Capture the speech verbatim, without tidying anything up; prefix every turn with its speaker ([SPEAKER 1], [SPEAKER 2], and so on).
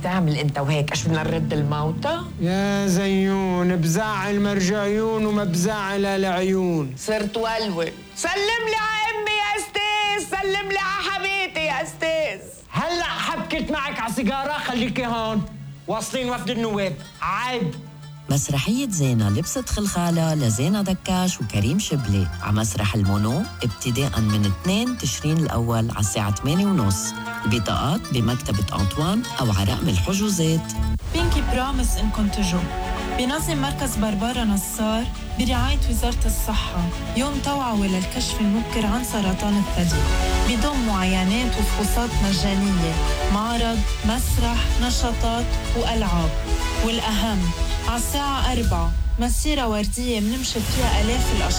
[SPEAKER 1] تعمل انت وهيك؟ ايش بدنا نرد الموتى؟
[SPEAKER 2] يا زيون بزعل مرجعيون وما بزعل العيون.
[SPEAKER 1] صرت ولول. سلم لي على امي يا استاذ، سلم لي على حبيبتي يا استاذ.
[SPEAKER 2] هلا حبكت معك على سيجاره، خليكي هون، واصلين وفد النواب. عيب.
[SPEAKER 3] مسرحية زينة لبست خلخالة لزينة دكاش وكريم شبلي على مسرح المونو ابتداء من اثنين تشرين الأول على الساعة ثمانية ونص. البطاقات بمكتبة أنطوان أو على رقم الحجوزات.
[SPEAKER 4] بينكي برامس إنكم تجوا. بنظم مركز بربارة نصار برعاية وزارة الصحة يوم توعوة للكشف المبكر عن سرطان الثدي، بضم معاينات وفحوصات مجانية، معرض، مسرح، نشاطات وألعاب. والأهم على الساعة أربعة مسيرة وردية منمشط فيها آلاف الأشخاص.